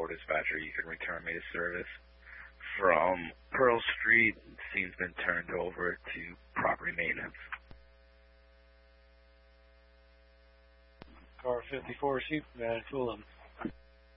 4 dispatcher. You can return me to service from Pearl Street. Scene's been turned over to property maintenance. Car 54, Superman, Fulham.